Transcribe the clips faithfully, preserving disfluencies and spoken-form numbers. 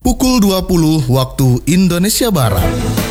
Pukul dua puluh waktu Indonesia Barat.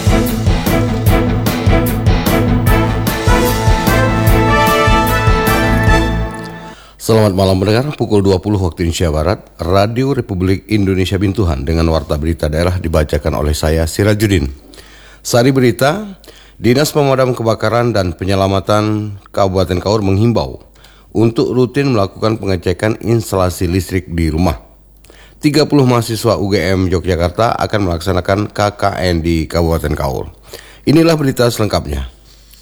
Selamat malam mendengar, pukul dua puluh waktu Indonesia Barat, Radio Republik Indonesia Bintuhan dengan warta berita daerah dibacakan oleh saya, Sirajuddin. Sari berita, Dinas Pemadam Kebakaran dan Penyelamatan Kabupaten Kaur menghimbau untuk rutin melakukan pengecekan instalasi listrik di rumah. tiga puluh mahasiswa U G M Yogyakarta akan melaksanakan K K N di Kabupaten Kaur. Inilah berita selengkapnya.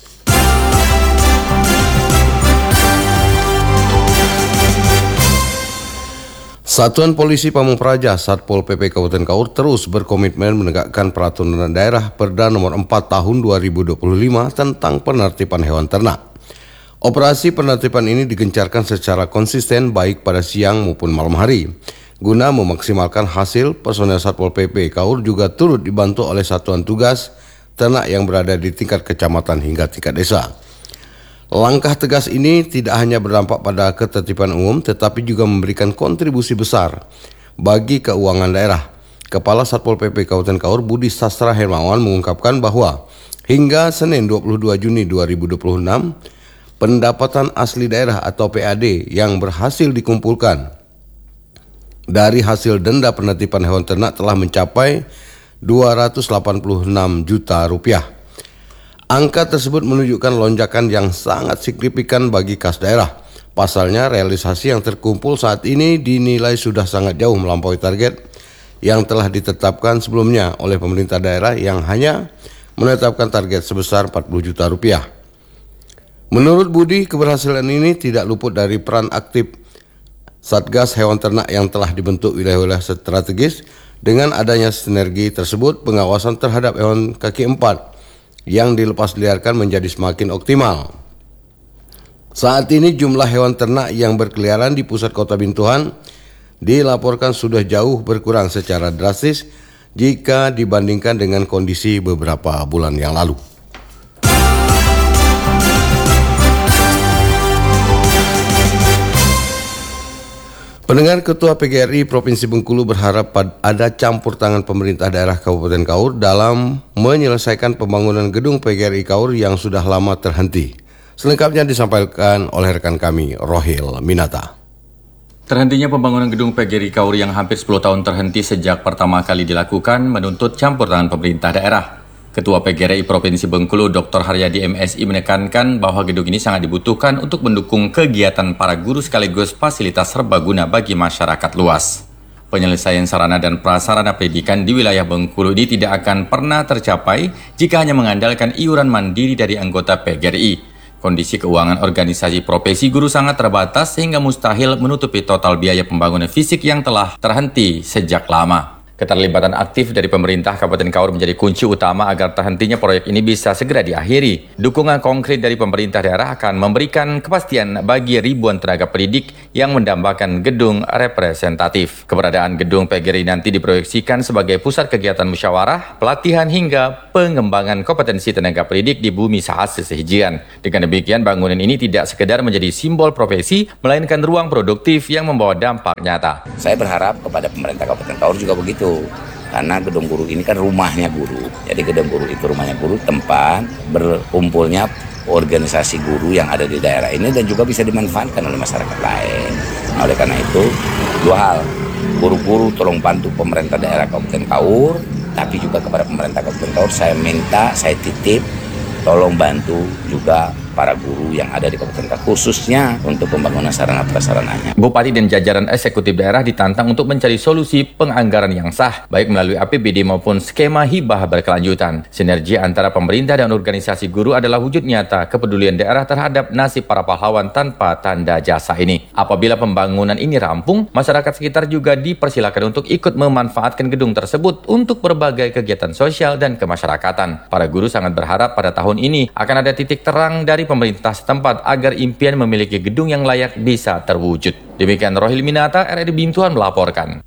Satuan Polisi Pamung Praja Satpol P P Kabupaten Kaur terus berkomitmen menegakkan peraturan daerah Perda nomor empat tahun dua ribu dua puluh lima tentang penertiban hewan ternak. Operasi penertiban ini digencarkan secara konsisten baik pada siang maupun malam hari. Guna memaksimalkan hasil, personel Satpol P P Kaur juga turut dibantu oleh satuan tugas ternak yang berada di tingkat kecamatan hingga tingkat desa. Langkah tegas ini tidak hanya berdampak pada ketertiban umum tetapi juga memberikan kontribusi besar bagi keuangan daerah. Kepala Satpol P P Kabupaten Kaur Budi Sastra Hermawan mengungkapkan bahwa hingga Senin dua puluh dua Juni dua ribu dua puluh enam, pendapatan asli daerah atau P A D yang berhasil dikumpulkan dari hasil denda penertiban hewan ternak telah mencapai dua ratus delapan puluh enam juta rupiah. Angka tersebut menunjukkan lonjakan yang sangat signifikan bagi kas daerah. Pasalnya realisasi yang terkumpul saat ini dinilai sudah sangat jauh melampaui target yang telah ditetapkan sebelumnya oleh pemerintah daerah yang hanya menetapkan target sebesar empat puluh juta rupiah. Menurut Budi, keberhasilan ini tidak luput dari peran aktif Satgas Hewan Ternak yang telah dibentuk wilayah-wilayah strategis. Dengan adanya sinergi tersebut, pengawasan terhadap hewan kaki empat yang dilepas liarkan menjadi semakin optimal. Saat ini jumlah hewan ternak yang berkeliaran di pusat kota Bintuhan dilaporkan sudah jauh berkurang secara drastis jika dibandingkan dengan kondisi beberapa bulan yang lalu. Pendengar, Ketua P G R I Provinsi Bengkulu berharap ada campur tangan pemerintah daerah Kabupaten Kaur dalam menyelesaikan pembangunan gedung P G R I Kaur yang sudah lama terhenti. Selengkapnya disampaikan oleh rekan kami, Rohil Minata. Terhentinya pembangunan gedung P G R I Kaur yang hampir sepuluh tahun terhenti sejak pertama kali dilakukan menuntut campur tangan pemerintah daerah. Ketua P G R I Provinsi Bengkulu, Doktor Haryadi M Si menekankan bahwa gedung ini sangat dibutuhkan untuk mendukung kegiatan para guru sekaligus fasilitas serbaguna bagi masyarakat luas. Penyelesaian sarana dan prasarana pendidikan di wilayah Bengkulu ini tidak akan pernah tercapai jika hanya mengandalkan iuran mandiri dari anggota P G R I. Kondisi keuangan organisasi profesi guru sangat terbatas sehingga mustahil menutupi total biaya pembangunan fisik yang telah terhenti sejak lama. Keterlibatan aktif dari pemerintah Kabupaten Kaur menjadi kunci utama agar terhentinya proyek ini bisa segera diakhiri. Dukungan konkret dari pemerintah daerah akan memberikan kepastian bagi ribuan tenaga pendidik yang mendambakan gedung representatif. Keberadaan gedung P G R I nanti diproyeksikan sebagai pusat kegiatan musyawarah, pelatihan hingga pengembangan kompetensi tenaga pendidik di bumi Sahas Sesehijian. Dengan demikian, bangunan ini tidak sekedar menjadi simbol profesi, melainkan ruang produktif yang membawa dampak nyata. Saya berharap kepada pemerintah Kabupaten Kaur juga begitu. Karena gedung guru ini kan rumahnya guru. Jadi gedung guru itu rumahnya guru, tempat berkumpulnya organisasi guru yang ada di daerah ini dan juga bisa dimanfaatkan oleh masyarakat lain. Nah, oleh karena itu, dua hal. Guru-guru tolong bantu pemerintah daerah Kabupaten Kaur, tapi juga kepada pemerintah Kabupaten Kaur saya minta, saya titip, tolong bantu juga para guru yang ada di Kabupaten Kaur, khususnya untuk pembangunan sarana prasarananya. Bupati dan jajaran eksekutif daerah ditantang untuk mencari solusi penganggaran yang sah, baik melalui A P B D maupun skema hibah berkelanjutan. Sinergi antara pemerintah dan organisasi guru adalah wujud nyata kepedulian daerah terhadap nasib para pahlawan tanpa tanda jasa ini. Apabila pembangunan ini rampung, masyarakat sekitar juga dipersilakan untuk ikut memanfaatkan gedung tersebut untuk berbagai kegiatan sosial dan kemasyarakatan. Para guru sangat berharap pada tahun ini akan ada titik terang dari pemerintah setempat agar impian memiliki gedung yang layak bisa terwujud. Demikian Rohil Minata, R R I Bintuhan melaporkan.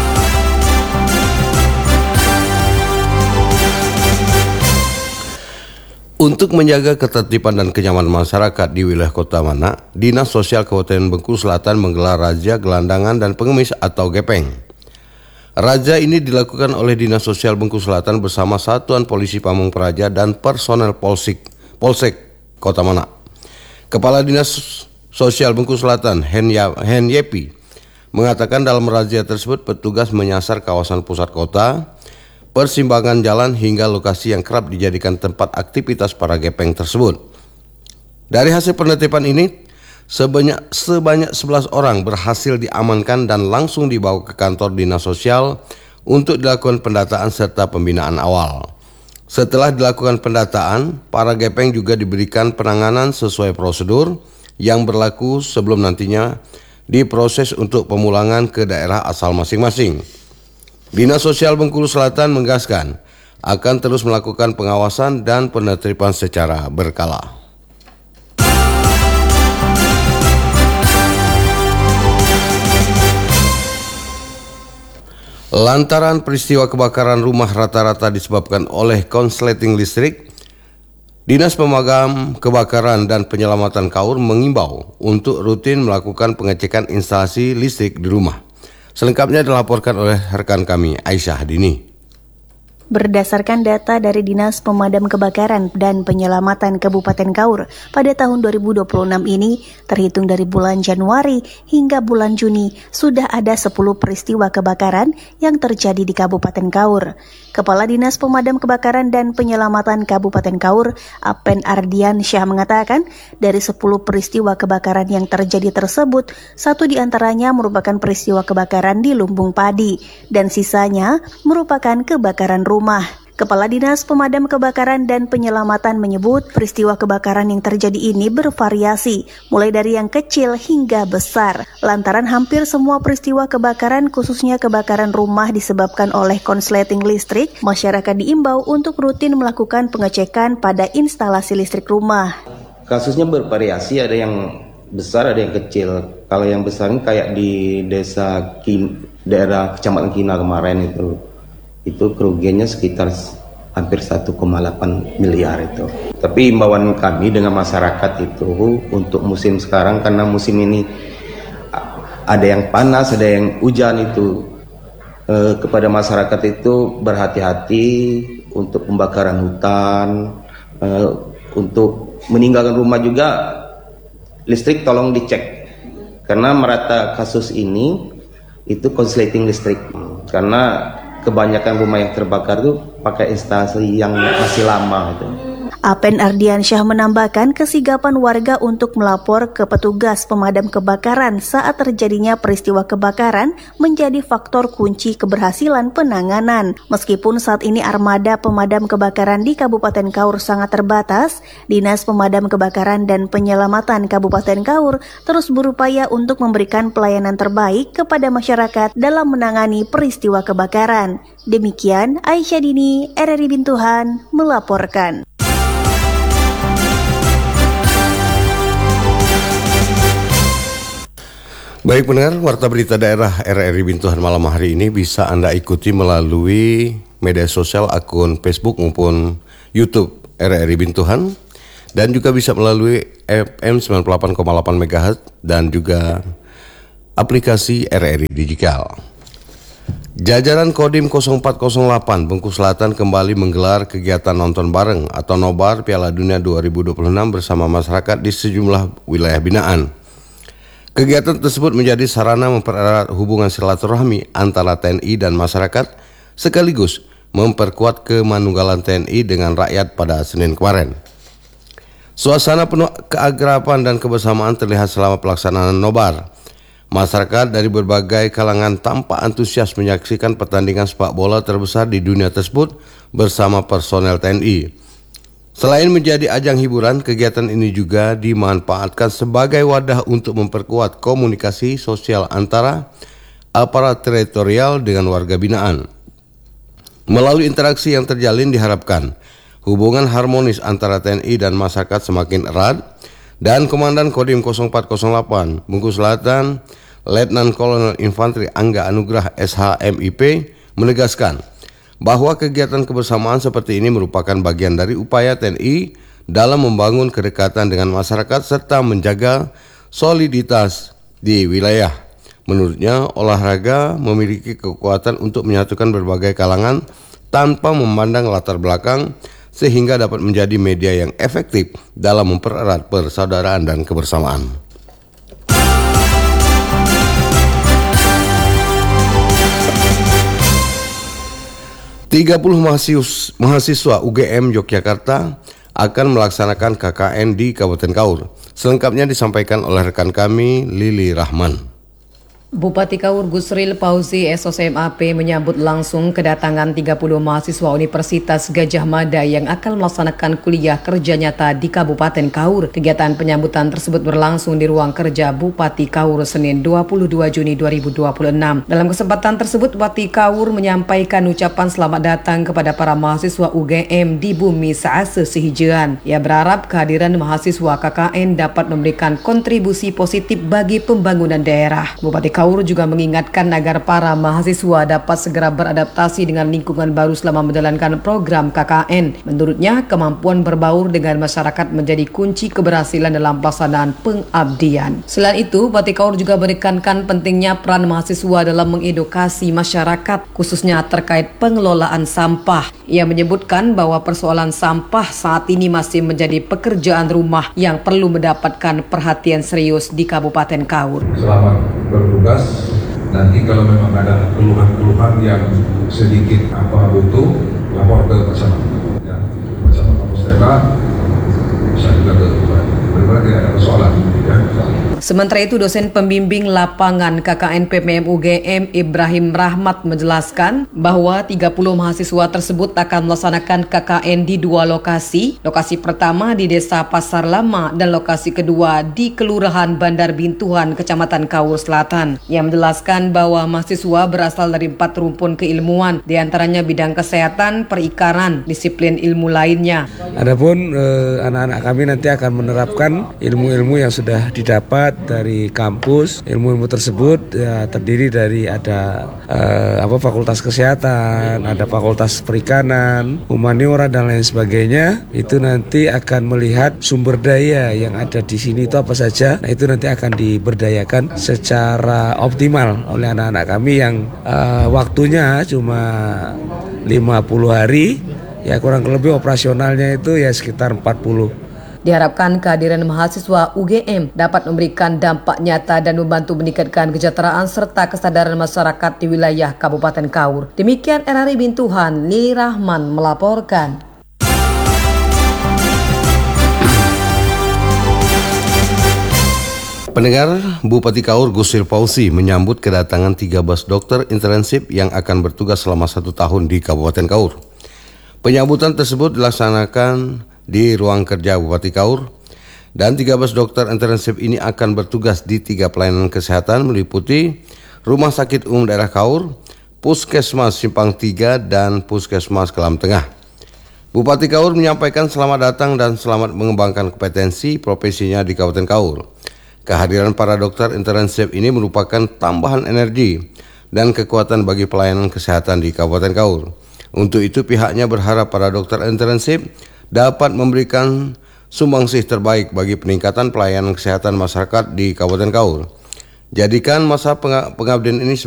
Untuk menjaga ketertiban dan kenyamanan masyarakat di wilayah Kota Mana, Dinas Sosial Kabupaten Bengkulu Selatan menggelar razia gelandangan dan pengemis atau gepeng. Razia ini dilakukan oleh Dinas Sosial Bengkulu Selatan bersama Satuan Polisi Pamung Praja dan personel Polsek, Polsek Kota Manak. Kepala Dinas Sosial Bengkulu Selatan, Hen, ya, Hen Yepi, mengatakan dalam razia tersebut petugas menyasar kawasan pusat kota, persimpangan jalan hingga lokasi yang kerap dijadikan tempat aktivitas para gepeng tersebut. Dari hasil penertiban ini, Sebanyak, sebanyak sebelas orang berhasil diamankan dan langsung dibawa ke kantor Dinas Sosial untuk dilakukan pendataan serta pembinaan awal. Setelah dilakukan pendataan, para gepeng juga diberikan penanganan sesuai prosedur yang berlaku sebelum nantinya diproses untuk pemulangan ke daerah asal masing-masing. Dinas Sosial Bengkulu Selatan menegaskan akan terus melakukan pengawasan dan penertiban secara berkala. Lantaran peristiwa kebakaran rumah rata-rata disebabkan oleh konsleting listrik, Dinas Pemadam Kebakaran dan Penyelamatan Kaur mengimbau untuk rutin melakukan pengecekan instalasi listrik di rumah. Selengkapnya dilaporkan oleh rekan kami Aisyah Dini. Berdasarkan data dari Dinas Pemadam Kebakaran dan Penyelamatan Kabupaten Kaur, pada tahun dua ribu dua puluh enam ini, terhitung dari bulan Januari hingga bulan Juni, sudah ada sepuluh peristiwa kebakaran yang terjadi di Kabupaten Kaur. Kepala Dinas Pemadam Kebakaran dan Penyelamatan Kabupaten Kaur, Apen Ardian Syah mengatakan, dari sepuluh peristiwa kebakaran yang terjadi tersebut, satu diantaranya merupakan peristiwa kebakaran di lumbung padi, dan sisanya merupakan kebakaran rumah. Rumah. Kepala Dinas Pemadam Kebakaran dan Penyelamatan menyebut peristiwa kebakaran yang terjadi ini bervariasi, mulai dari yang kecil hingga besar. Lantaran hampir semua peristiwa kebakaran, khususnya kebakaran rumah disebabkan oleh konsleting listrik, masyarakat diimbau untuk rutin melakukan pengecekan pada instalasi listrik rumah. Kasusnya bervariasi, ada yang besar, ada yang kecil. Kalau yang besar ini kayak di desa Kin, daerah Kecamatan Kina kemarin itu. Itu kerugiannya sekitar hampir satu koma delapan miliar itu. Tapi imbauan kami dengan masyarakat itu untuk musim sekarang, karena musim ini ada yang panas, ada yang hujan itu, eh, kepada masyarakat itu berhati-hati untuk pembakaran hutan, eh, untuk meninggalkan rumah juga listrik tolong dicek, karena merata kasus ini itu konsleting listrik, karena kebanyakan rumah yang terbakar itu pakai instalasi yang masih lama itu. Apen Ardiansyah menambahkan kesigapan warga untuk melapor ke petugas pemadam kebakaran saat terjadinya peristiwa kebakaran menjadi faktor kunci keberhasilan penanganan. Meskipun saat ini armada pemadam kebakaran di Kabupaten Kaur sangat terbatas, Dinas Pemadam Kebakaran dan Penyelamatan Kabupaten Kaur terus berupaya untuk memberikan pelayanan terbaik kepada masyarakat dalam menangani peristiwa kebakaran. Demikian Aisyah Dini, R R I Bintuhan, melaporkan. Baik pendengar, Warta Berita Daerah R R I Bintuhan malam hari ini bisa Anda ikuti melalui media sosial akun Facebook maupun YouTube R R I Bintuhan, dan juga bisa melalui F M sembilan puluh delapan koma delapan megahertz dan juga aplikasi R R I Digital. Jajaran Kodim nol empat nol delapan Bengkulu Selatan kembali menggelar kegiatan nonton bareng atau nobar Piala Dunia dua ribu dua puluh enam bersama masyarakat di sejumlah wilayah binaan. Kegiatan tersebut menjadi sarana mempererat hubungan silaturahmi antara T N I dan masyarakat, sekaligus memperkuat kemanunggalan T N I dengan rakyat pada Senin kemarin. Suasana penuh keakraban dan kebersamaan terlihat selama pelaksanaan nobar. Masyarakat dari berbagai kalangan tampak antusias menyaksikan pertandingan sepak bola terbesar di dunia tersebut bersama personel T N I. Selain menjadi ajang hiburan, kegiatan ini juga dimanfaatkan sebagai wadah untuk memperkuat komunikasi sosial antara aparat teritorial dengan warga binaan. Melalui interaksi yang terjalin diharapkan hubungan harmonis antara T N I dan masyarakat semakin erat, dan Komandan Kodim nol empat nol delapan Bengkulu Selatan, Letnan Kolonel Infanteri Angga Anugrah S H M I P menegaskan bahwa kegiatan kebersamaan seperti ini merupakan bagian dari upaya T N I dalam membangun kedekatan dengan masyarakat serta menjaga soliditas di wilayah. Menurutnya, olahraga memiliki kekuatan untuk menyatukan berbagai kalangan tanpa memandang latar belakang, sehingga dapat menjadi media yang efektif dalam mempererat persaudaraan dan kebersamaan. tiga puluh mahasiswa U G M Yogyakarta akan melaksanakan K K N di Kabupaten Kaur. Selengkapnya disampaikan oleh rekan kami, Lili Rahman. Bupati Kaur Gusril Pauzi S O C M A P menyambut langsung kedatangan tiga puluh mahasiswa Universitas Gadjah Mada yang akan melaksanakan kuliah kerja nyata di Kabupaten Kaur. Kegiatan penyambutan tersebut berlangsung di ruang kerja Bupati Kaur Senin dua puluh dua Juni dua ribu dua puluh enam. Dalam kesempatan tersebut, Bupati Kaur menyampaikan ucapan selamat datang kepada para mahasiswa U G M di bumi Saase Sihijean. Ia berharap kehadiran mahasiswa K K N dapat memberikan kontribusi positif bagi pembangunan daerah. Bupati Kaur juga mengingatkan agar para mahasiswa dapat segera beradaptasi dengan lingkungan baru selama menjalankan program K K N. Menurutnya, kemampuan berbaur dengan masyarakat menjadi kunci keberhasilan dalam pelaksanaan pengabdian. Selain itu, Bupati Kaur juga menekankan pentingnya peran mahasiswa dalam mengedukasi masyarakat, khususnya terkait pengelolaan sampah. Ia menyebutkan bahwa persoalan sampah saat ini masih menjadi pekerjaan rumah yang perlu mendapatkan perhatian serius di Kabupaten Kaur. Selamat bertugas. Nanti kalau memang ada keluhan-keluhan yang sedikit apa butuh, lapor ke bersama ya, bersama Pak Mustela, bisa juga ke benar-benar tidak ada persoalan ya. Sementara itu, dosen pembimbing lapangan K K N P M U G M Ibrahim Rahmat menjelaskan bahwa tiga puluh mahasiswa tersebut akan melaksanakan K K N di dua lokasi. Lokasi pertama di Desa Pasar Lama dan lokasi kedua di Kelurahan Bandar Bintuhan, Kecamatan Kaur Selatan. Ia menjelaskan bahwa mahasiswa berasal dari empat rumpun keilmuan, diantaranya bidang kesehatan, perikanan, disiplin ilmu lainnya. Adapun eh, anak-anak kami nanti akan menerapkan ilmu-ilmu yang sudah didapat dari kampus. Ilmu-ilmu tersebut ya, terdiri dari ada uh, apa fakultas kesehatan, ada fakultas perikanan, humaniora dan lain sebagainya. Itu nanti akan melihat sumber daya yang ada di sini itu apa saja. Nah, itu nanti akan diberdayakan secara optimal oleh anak-anak kami yang uh, waktunya cuma lima puluh hari. Ya kurang lebih operasionalnya itu ya sekitar empat puluh. Diharapkan kehadiran mahasiswa U G M dapat memberikan dampak nyata dan membantu meningkatkan kesejahteraan serta kesadaran masyarakat di wilayah Kabupaten Kaur. Demikian R R I Bintuhan, Lili Rahman melaporkan. Pendengar, Bupati Kaur Gusril Pauzi menyambut kedatangan tiga belas dokter internship yang akan bertugas selama satu tahun di Kabupaten Kaur. Penyambutan tersebut dilaksanakan di ruang kerja Bupati Kaur, dan tiga belas dokter internship ini akan bertugas di tiga pelayanan kesehatan meliputi Rumah Sakit Umum Daerah Kaur, Puskesmas Simpang tiga, dan Puskesmas Kelam Tengah. Bupati Kaur menyampaikan selamat datang dan selamat mengembangkan kompetensi profesinya di Kabupaten Kaur. Kehadiran para dokter internship ini merupakan tambahan energi dan kekuatan bagi pelayanan kesehatan di Kabupaten Kaur. Untuk itu pihaknya berharap para dokter internship dapat memberikan sumbangsih terbaik bagi peningkatan pelayanan kesehatan masyarakat di Kabupaten Kaur. Jadikan masa pengabdian ini